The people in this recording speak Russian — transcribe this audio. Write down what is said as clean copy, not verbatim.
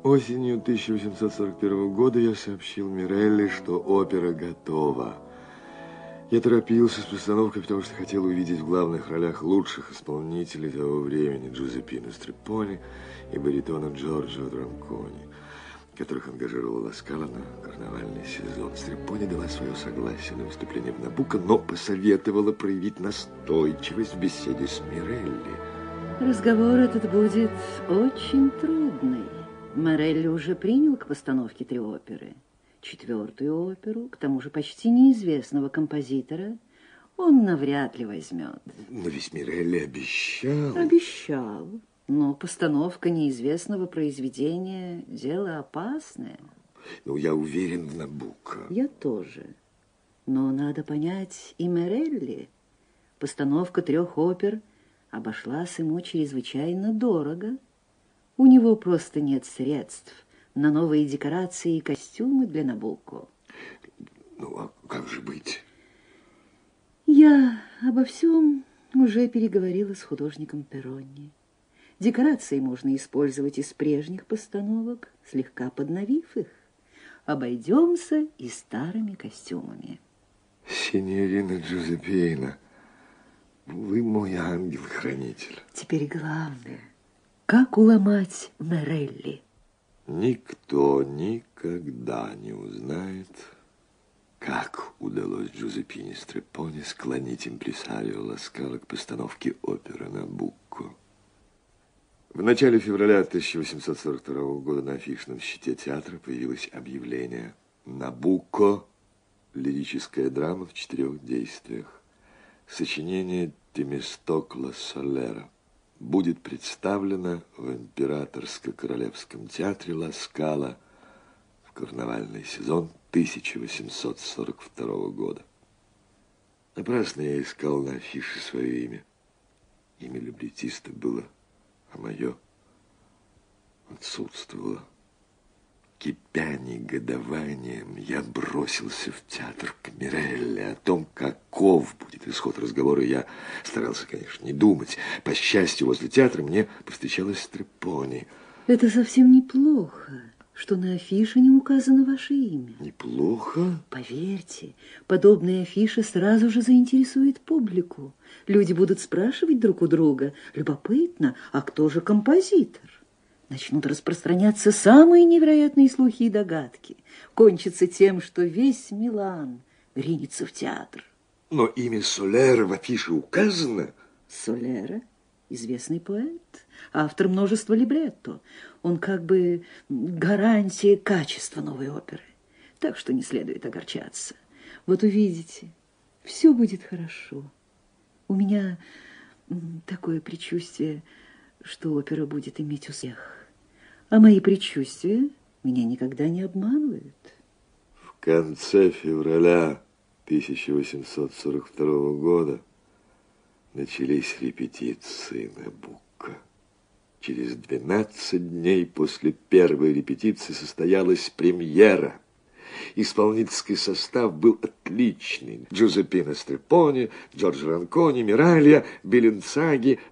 Осенью 1841 года я сообщил Мирелли, что опера готова. Я торопился с постановкой, потому что хотел увидеть в главных ролях лучших исполнителей того времени: Джузеппино Стрепони и баритона Джорджо Ранкони, которых ангажировала Ла Скала на карнавальный сезон. Стрепони дала свое согласие на выступление в Набуко, но посоветовала проявить настойчивость в беседе с Мирелли. Разговор этот будет очень трудный. Морелли уже принял к постановке 3 оперы. 4-ю оперу, к тому же почти неизвестного композитора, он навряд ли возьмет. Но ведь Мирелли обещал. Обещал. Но постановка неизвестного произведения – дело опасное. Ну, я уверен в Набуко. Я тоже. Но надо понять и Морелли. Постановка 3 опер обошлась ему чрезвычайно дорого. У него просто нет средств на новые декорации и костюмы для Набуко. Ну, а как же быть? Я обо всем уже переговорила с художником Перонни. Декорации можно использовать из прежних постановок, слегка подновив их. Обойдемся и старыми костюмами. Синьорина Джузеппина, вы мой ангел-хранитель. Теперь главное, как уломать Морелли? Никто никогда не узнает, как удалось Джузеппине Стрепони склонить импресарио Ла Скала к постановке оперы Набуко. В начале февраля 1842 года на афишном щите театра появилось объявление: «Набуко. Лирическая драма в 4 действиях. Сочинение Темистокла Солера. Будет представлено в Императорско-Королевском театре Ла Скала в карнавальный сезон 1842 года». Напрасно я искал на афише свое имя. Имя либретиста было, а мое отсутствовало. Кипя негодованием, я бросился в театр к Мирелли. О том, каков будет исход разговора, я старался, конечно, не думать. По счастью, возле театра мне повстречалась Стрепони. Это совсем неплохо, что на афише не указано ваше имя. Неплохо? Поверьте, подобные афиши сразу же заинтересуют публику. Люди будут спрашивать друг у друга: любопытно, а кто же композитор? Начнут распространяться самые невероятные слухи и догадки. Кончится тем, что весь Милан ринется в театр. Но имя Солера в афише указано. Солера – известный поэт, автор множества либретто. Он как бы гарантия качества новой оперы. Так что не следует огорчаться. Вот увидите, все будет хорошо. У меня такое предчувствие, что опера будет иметь успех. А мои предчувствия меня никогда не обманывают. В конце февраля 1842 года начались репетиции Набуко. Через 12 дней после первой репетиции состоялась премьера. Исполнительский состав был отличный. Джузеппино Стрепони, Джорджо Ранкони, Миралья, Беллинцаги,